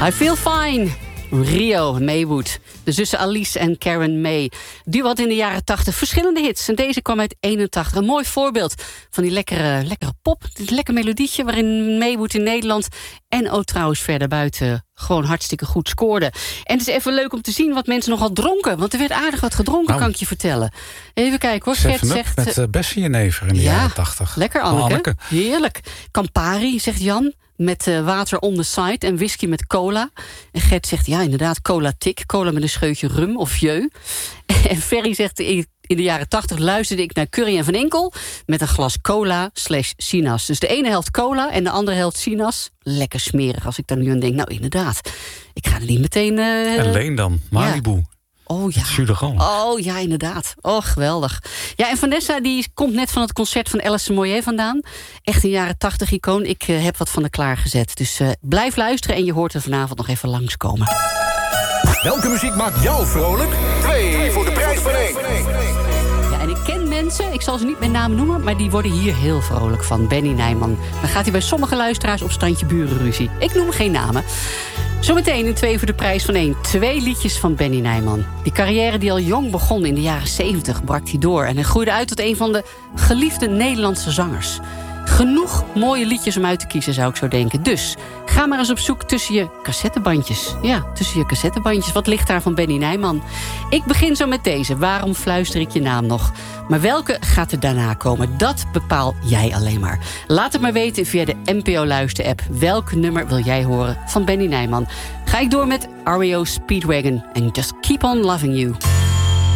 I Feel Fine. Rio Maywood. De zussen Alice en Karen May. Duo had in de jaren 80 verschillende hits. En deze kwam uit 81. Een mooi voorbeeld van die lekkere pop. Dit lekker melodietje waarin Maywood in Nederland... en ook trouwens verder buiten gewoon hartstikke goed scoorde. En het is even leuk om te zien wat mensen nogal dronken. Want er werd aardig wat gedronken, kan ik je vertellen. Even kijken hoor. Gert zegt... Met Bessie en Never in de jaren 80. Lekker Anneke. Heerlijk. Campari, zegt Jan. Met water on the side en whisky met cola. En Gert zegt, ja inderdaad, cola tik. Cola met een scheutje rum of vieux. En Ferry zegt, in de jaren 80 luisterde ik naar Curry en Van Enkel... met een glas cola / Sinas. Dus de ene helft cola en de andere helft Sinas. Lekker smerig als ik daar nu aan denk. Nou inderdaad, ik ga er niet meteen... En Leen dan, Malibu. Ja. Oh ja. Oh ja, inderdaad. Oh, geweldig. Ja, en Vanessa die komt net van het concert van Alison Moyet vandaan. Echt een jaren 80 icoon. Ik heb wat van haar klaargezet. Dus blijf luisteren en je hoort er vanavond nog even langskomen. Welke muziek maakt jou vrolijk? 2 voor de prijs van 1. Ja, en ik ken mensen, ik zal ze niet met naam noemen... maar die worden hier heel vrolijk van. Benny Nijman. Dan gaat hij bij sommige luisteraars op standje burenruzie. Ik noem geen namen. Zometeen in 2 voor de prijs van 1. 2 liedjes van Benny Nijman. Die carrière die al jong begon in de jaren 70 brak hij door. En hij groeide uit tot een van de geliefde Nederlandse zangers. Genoeg mooie liedjes om uit te kiezen, zou ik zo denken. Dus ga maar eens op zoek tussen je cassettebandjes. Ja, tussen je cassettebandjes. Wat ligt daar van Benny Nijman? Ik begin zo met deze. Waarom fluister ik je naam nog? Maar welke gaat er daarna komen? Dat bepaal jij alleen maar. Laat het maar weten via de NPO Luister-app. Welk nummer wil jij horen van Benny Nijman? Ga ik door met REO Speedwagon en Just Keep On Loving You.